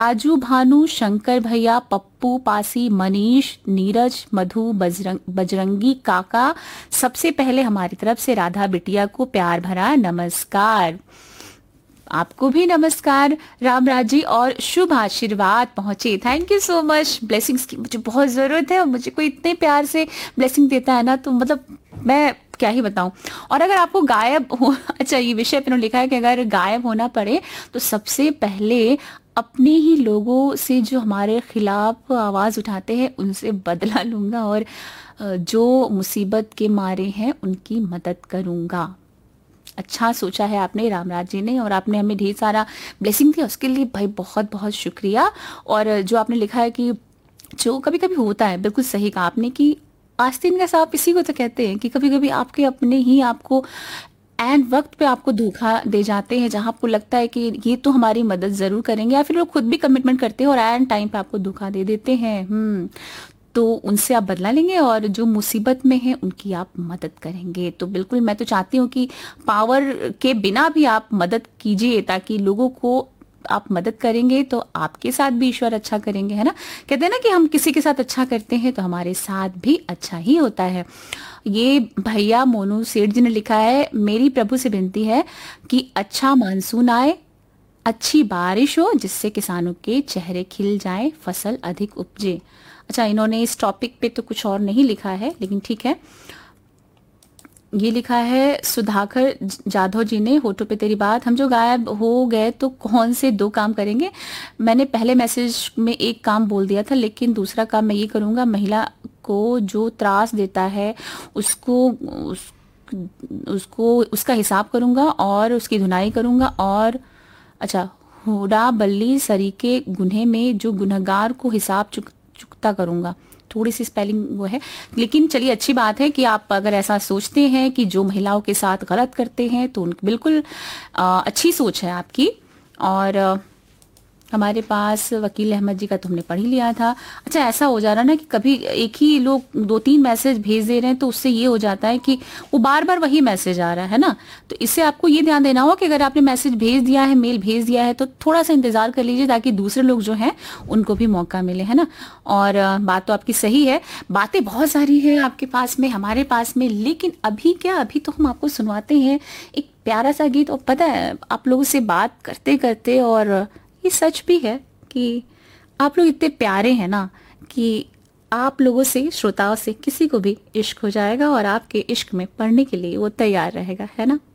राजू, भानु, शंकर भैया, पप्पू, पासी, मनीष, नीरज, मधु, बजरंगी काका, सबसे पहले हमारी तरफ से राधा बिटिया को प्यार भरा नमस्कार। आपको भी नमस्कार राम राज जी, और शुभ आशीर्वाद पहुंचे। Thank you so much. Blessings की मुझे बहुत ज़रूरत है, और मुझे कोई इतने प्यार से ब्लेसिंग देता है ना, तो मतलब मैं क्या ही बताऊं। और अगर आपको गायब हो अच्छा, ये विषय पे लिखा है कि अगर गायब होना पड़े तो सबसे पहले अपने ही लोगों से जो हमारे खिलाफ आवाज़ उठाते हैं उनसे बदला लूंगा, और जो मुसीबत के मारे हैं उनकी मदद करूंगा। अच्छा सोचा है आपने रामराज जी ने, और आपने हमें ढेर सारा ब्लेसिंग दिया, उसके लिए भाई बहुत बहुत शुक्रिया। और जो आपने लिखा है कि जो कभी कभी होता है, बिल्कुल सही कहा आपने कि आस्तीन का सांप इसी को तो कहते हैं कि कभी कभी आपके अपने ही आपको एंड वक्त पे आपको धोखा दे जाते हैं, जहां आपको लगता है कि ये तो हमारी मदद जरूर करेंगे, या फिर लोग खुद भी कमिटमेंट करते हैं और एंड टाइम पे आपको धोखा दे देते हैं। तो उनसे आप बदला लेंगे, और जो मुसीबत में है उनकी आप मदद करेंगे। तो बिल्कुल मैं तो चाहती हूँ कि पावर के बिना भी आप मदद कीजिए, ताकि लोगों को आप मदद करेंगे तो आपके साथ भी ईश्वर अच्छा करेंगे, है ना। कहते हैं ना कि हम किसी के साथ अच्छा करते हैं तो हमारे साथ भी अच्छा ही होता है। ये भैया मोनू सेठ जी ने लिखा है, मेरी प्रभु से विनती है कि अच्छा मानसून आए, अच्छी बारिश हो, जिससे किसानों के चेहरे खिल जाएं, फसल अधिक उपजे। अच्छा, इन्होंने इस टॉपिक पे तो कुछ और नहीं लिखा है, लेकिन ठीक है। ये लिखा है सुधाकर जाधव जी ने, होठों पे तेरी बात, हम जो गायब हो गए तो कौन से दो काम करेंगे। मैंने पहले मैसेज में एक काम बोल दिया था, लेकिन दूसरा काम मैं ये करूंगा, महिला को जो त्रास देता है उसको उसका हिसाब करूंगा और उसकी धुनाई करूंगा। और अच्छा, हुडा बल्ली सरीके गुन्हे में जो गुनहगार को हिसाब चुकता करूंगा। थोड़ी सी स्पेलिंग वो है, लेकिन चलिए अच्छी बात है कि आप अगर ऐसा सोचते हैं कि जो महिलाओं के साथ गलत करते हैं तो बिल्कुल अच्छी सोच है आपकी। और हमारे पास वकील अहमद जी का तो हमने पढ़ ही लिया था। अच्छा, ऐसा हो जा रहा है ना कि कभी एक ही लोग दो तीन मैसेज भेज दे रहे हैं, तो उससे ये हो जाता है कि वो बार बार वही मैसेज आ रहा है ना। तो इससे आपको ये ध्यान देना होगा कि अगर आपने मैसेज भेज दिया है, मेल भेज दिया है, तो थोड़ा सा इंतजार कर लीजिए, ताकि दूसरे लोग जो हैं उनको भी मौका मिले, है ना। और बात तो आपकी सही है, बातें बहुत सारी है आपके पास में, हमारे पास में, लेकिन अभी क्या, अभी तो हम आपको सुनवाते हैं एक प्यारा सा गीत। और पता है, आप लोगों से बात करते करते, और ये सच भी है कि आप लोग इतने प्यारे हैं ना, कि आप लोगों से, श्रोताओं से किसी को भी इश्क हो जाएगा, और आपके इश्क में पढ़ने के लिए वो तैयार रहेगा, है ना।